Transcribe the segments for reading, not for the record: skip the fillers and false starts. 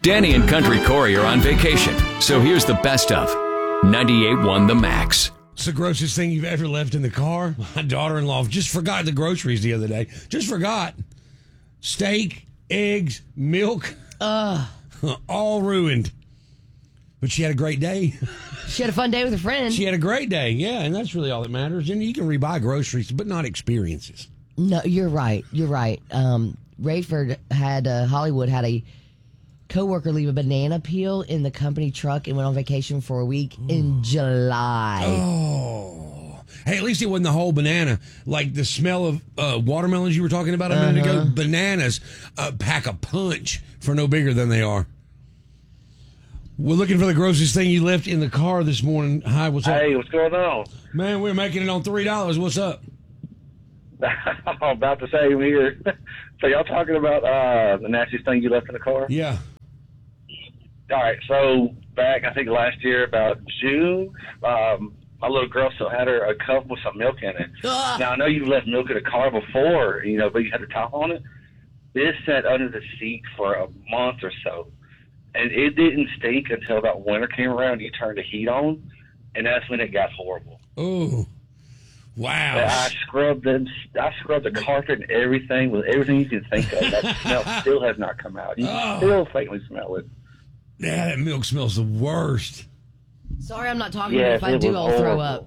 Danny and Country Corey are on vacation, so here's the best of 98.1 The Max. It's the grossest thing you've ever left in the car. My daughter-in-law just forgot the groceries the other day. Just forgot. Steak, eggs, milk, all ruined. But she had a great day. She had a fun day with a friend. She had a great day, yeah, and that's really all that matters. And you can rebuy groceries, but not experiences. No, you're right. You're right. Rayford had, Hollywood had a coworker leave a banana peel in the company truck and went on vacation for a week in July. Oh. Hey, at least it wasn't the whole banana. Like the smell of watermelons you were talking about a minute ago. Bananas pack a punch for no bigger than they are. We're looking for the grossest thing you left in the car this morning. Hi, what's up? Hey, what's going on? Man, we're making it on $3. What's up? I'm about to say here. So y'all talking about the nastiest thing you left in the car? Yeah. All right, so back, I think last year, about June, my little girl still had a cup with some milk in it. Now, I know you've left milk in a car before, but you had the top on it. This sat under the seat for a month or so, and it didn't stink until about winter came around. You turned the heat on, and that's when it got horrible. Oh, wow. I scrubbed the carpet and everything with everything you can think of. That smell still has not come out. You can still faintly smell it. Yeah, that milk smells the worst. Sorry, I'm not talking. If I do, I'll throw up.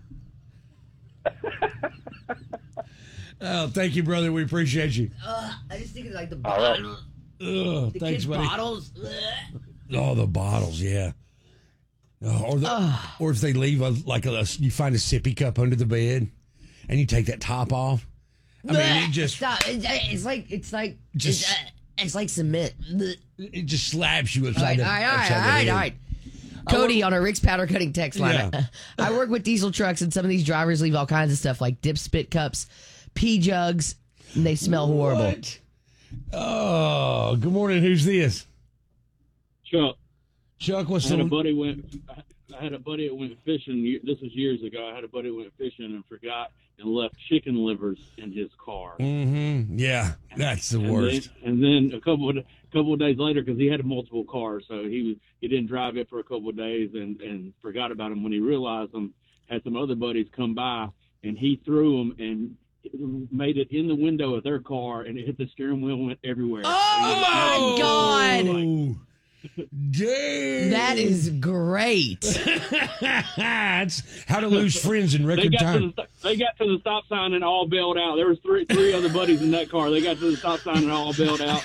Oh, thank you, brother. We appreciate you. I just think it's like the bottle. The The thanks, kids' buddy. bottles. Oh, the bottles, yeah. Or if they leave you find a sippy cup under the bed, and you take that top off. I mean, it just Stop. It's like cement. it just slaps you All upside right. the head. Cody on a Rick's powder cutting text line. Yeah. I work with diesel trucks, and some of these drivers leave all kinds of stuff like dip spit cups, pee jugs, and they smell horrible. What? Oh, good morning. Who's this? Chuck. Chuck, what's I had a up? buddy that went fishing. This was years ago. I had a buddy that went fishing and forgot and left chicken livers in his car. Mm-hmm. Yeah, that's the worst. And then a couple of days later, because he had multiple cars, so he didn't drive it for a couple of days and forgot about them. When he realized them, had some other buddies come by, and he threw them and made it in the window of their car, and it hit the steering wheel and went everywhere. Oh, my God. Dude. That is great. That's how to lose friends in record time. They got to the stop sign and all bailed out. There was three other buddies in that car. They got to the stop sign and all bailed out.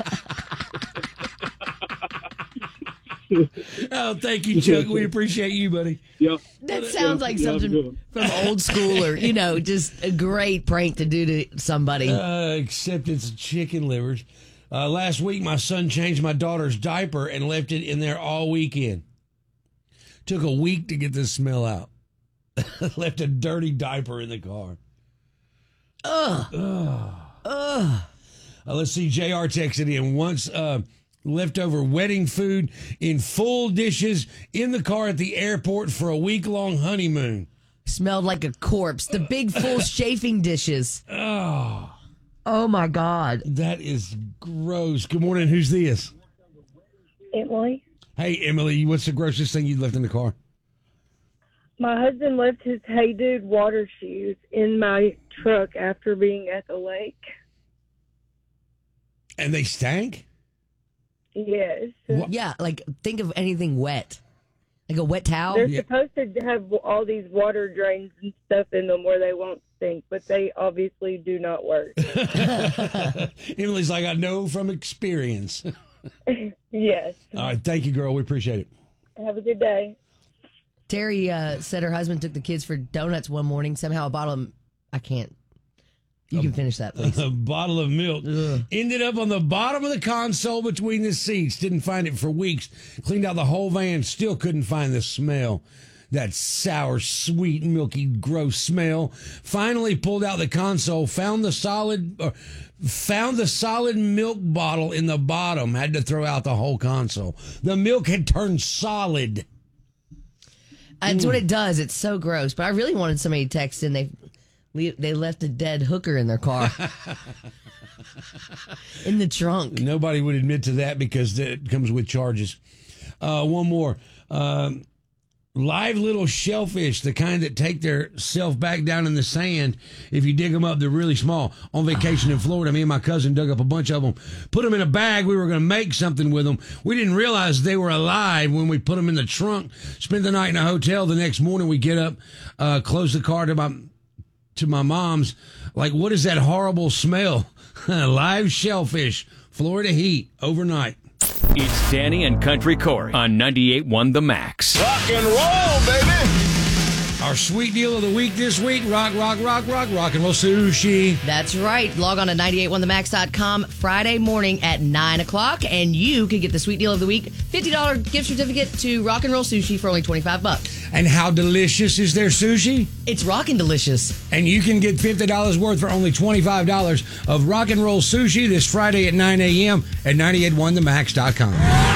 Oh, thank you, Chuck. We appreciate you, buddy. Yep. That sounds like something from old school or, just a great prank to do to somebody. Except it's chicken livers. Last week, my son changed my daughter's diaper and left it in there all weekend. Took a week to get the smell out. Left a dirty diaper in the car. Let's see. JR texted in once. Leftover wedding food in full dishes in the car at the airport for a week-long honeymoon. Smelled like a corpse. The big full chafing dishes. Oh, my God. That is gross. Good morning. Who's this? Emily. Hey, Emily, what's the grossest thing you left in the car? My husband left his Hey Dude water shoes in my truck after being at the lake. And they stank? Yes. Yeah, like think of anything wet. Like a wet towel. They're supposed to have all these water drains and stuff in them where they won't stink, but they obviously do not work. Emily's like, I know from experience. Yes. All right. Thank you, girl. We appreciate it. Have a good day. Terry said her husband took the kids for donuts one morning. Somehow a bottle of... I can't. You can finish that, please. A bottle of milk ended up on the bottom of the console between the seats. Didn't find it for weeks. Cleaned out the whole van. Still couldn't find the smell. That sour, sweet, milky, gross smell. Finally pulled out the console. Found the solid milk bottle in the bottom. Had to throw out the whole console. The milk had turned solid. That's what it does. It's so gross. But I really wanted somebody to text in. They left a dead hooker in their car. in the trunk. Nobody would admit to that because it comes with charges. One more. Live little shellfish, the kind that take their self back down in the sand. If you dig them up, they're really small. On vacation in Florida, me and my cousin dug up a bunch of them, put them in a bag. We were going to make something with them. We didn't realize they were alive when we put them in the trunk. Spent the night in a hotel. The next morning we get up, close the car to my mom's. Like, what is that horrible smell? Live shellfish, Florida heat, overnight. It's Danny and Country Corey on 98.1 The Max. Rock and roll, baby. Our sweet deal of the week this week, rock and roll sushi. That's right. Log on to 981themax.com Friday morning at 9 o'clock, and you can get the sweet deal of the week, $50 gift certificate to Rock and Roll Sushi for only $25. And how delicious is their sushi? It's rockin' delicious. And you can get $50 worth for only $25 of Rock and Roll Sushi this Friday at 9 a.m. at 981themax.com.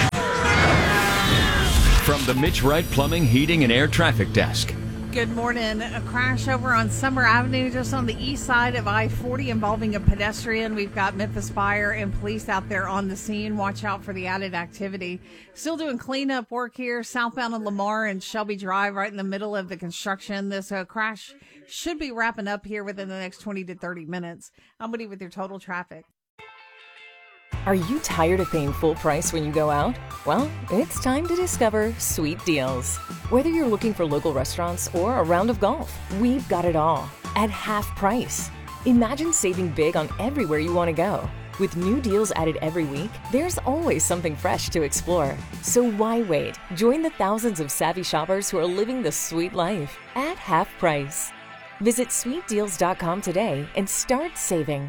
From the Mitch Wright Plumbing, Heating, and Air Traffic Desk. Good morning. A crash over on Summer Avenue, just on the east side of I-40 involving a pedestrian. We've got Memphis Fire and police out there on the scene. Watch out for the added activity. Still doing cleanup work here, southbound of Lamar and Shelby Drive, right in the middle of the construction. This crash should be wrapping up here within the next 20 to 30 minutes. I'm Woody with your total traffic. Are you tired of paying full price when you go out? Well, it's time to discover Sweet Deals. Whether you're looking for local restaurants or a round of golf, we've got it all at half price. Imagine saving big on everywhere you want to go. With new deals added every week, there's always something fresh to explore. So why wait? Join the thousands of savvy shoppers who are living the sweet life at half price. Visit sweetdeals.com today and start saving.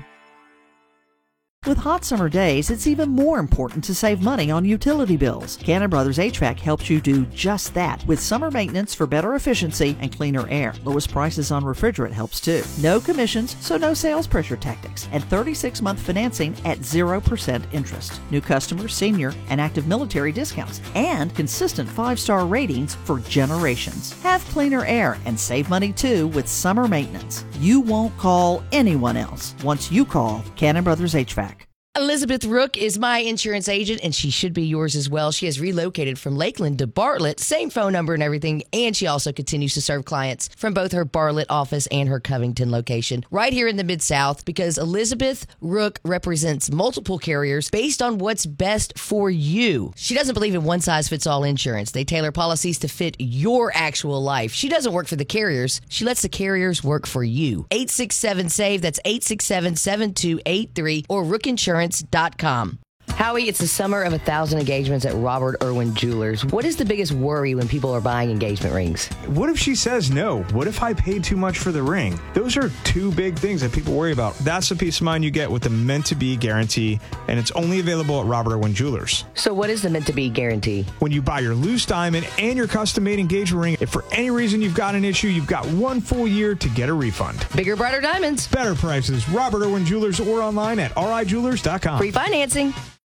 With hot summer days, it's even more important to save money on utility bills. Cannon Brothers HVAC helps you do just that with summer maintenance for better efficiency and cleaner air. Lowest prices on refrigerant helps too. No commissions, so no sales pressure tactics. And 36-month financing at 0% interest. New customers, senior, and active military discounts. And consistent 5-star ratings for generations. Have cleaner air and save money too with summer maintenance. You won't call anyone else once you call Cannon Brothers HVAC. Elizabeth Rook is my insurance agent, and she should be yours as well. She has relocated from Lakeland to Bartlett, same phone number and everything, and she also continues to serve clients from both her Bartlett office and her Covington location right here in the Mid-South, because Elizabeth Rook represents multiple carriers based on what's best for you. She doesn't believe in one-size-fits-all insurance. They tailor policies to fit your actual life. She doesn't work for the carriers. She lets the carriers work for you. 867-SAVE, that's 867-7283, or rookinsurance.com. Howie, it's the summer of 1,000 engagements at Robert Irwin Jewelers. What is the biggest worry when people are buying engagement rings? What if she says no? What if I paid too much for the ring? Those are two big things that people worry about. That's the peace of mind you get with the Meant to Be guarantee, and it's only available at Robert Irwin Jewelers. So what is the Meant to Be guarantee? When you buy your loose diamond and your custom-made engagement ring, if for any reason you've got an issue, you've got 1 full year to get a refund. Bigger, brighter diamonds. Better prices. Robert Irwin Jewelers or online at rijewelers.com. Free financing.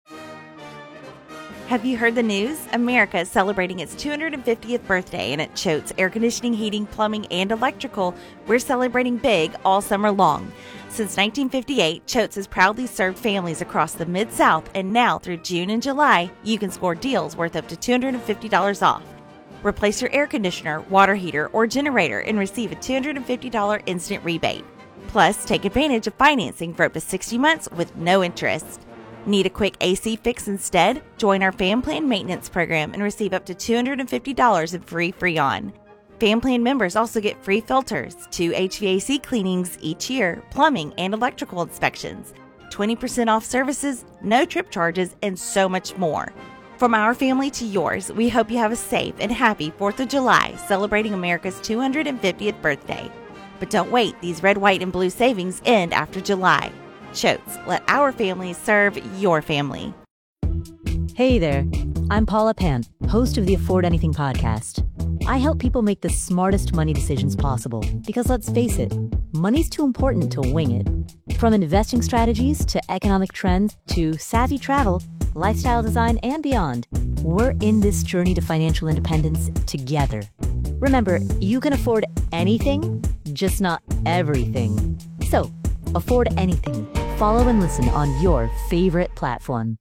Have you heard the news? America is celebrating its 250th birthday, and at Choate's Air Conditioning, Heating, Plumbing, and Electrical, we're celebrating big all summer long. Since 1958, Choate's has proudly served families across the Mid-South, and now through June and July, you can score deals worth up to $250 off. Replace your air conditioner, water heater, or generator and receive a $250 instant rebate. Plus, take advantage of financing for up to 60 months with no interest. Need a quick AC fix instead? Join our Fan Plan Maintenance Program and receive up to $250 in free Freon. Fan Plan members also get free filters, 2 HVAC cleanings each year, plumbing and electrical inspections, 20% off services, no trip charges, and so much more. From our family to yours, we hope you have a safe and happy 4th of July celebrating America's 250th birthday. But don't wait, these red, white, and blue savings end after July. Choates, let our family serve your family. Hey there, I'm Paula Pan, host of the Afford Anything podcast. I help people make the smartest money decisions possible because let's face it, money's too important to wing it. From investing strategies to economic trends to savvy travel, lifestyle design, and beyond, we're in this journey to financial independence together. Remember, you can afford anything, just not everything. So, afford anything Follow and listen on your favorite platform.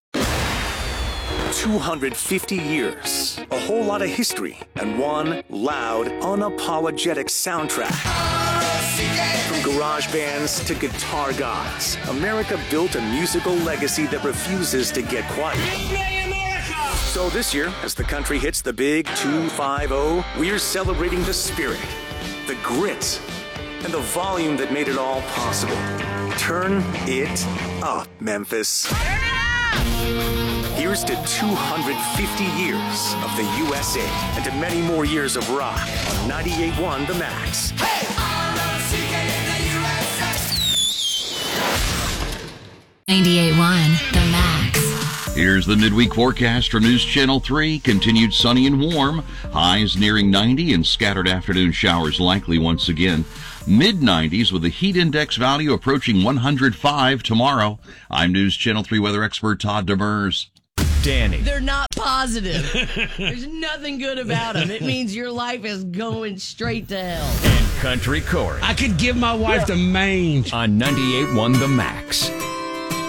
250 years, a whole lot of history, and one loud, unapologetic soundtrack. From garage bands to guitar gods, America built a musical legacy that refuses to get quiet. So this year, as the country hits the big 250, we're celebrating the spirit, the grit, and the volume that made it all possible. Turn it up, Memphis. Here's to 250 years of the USA and to many more years of rock on 98.1 The Max. Hey! 98.1 The Max. Here's the midweek forecast from News Channel 3. Continued sunny and warm. Highs nearing 90 and scattered afternoon showers likely once again. Mid-90s with a heat index value approaching 105 tomorrow. I'm News Channel 3 weather expert Todd Demers. Danny. They're not positive. There's nothing good about them. It means your life is going straight to hell. And Country Corey. I could give my wife the mange. On 98.1 The Max.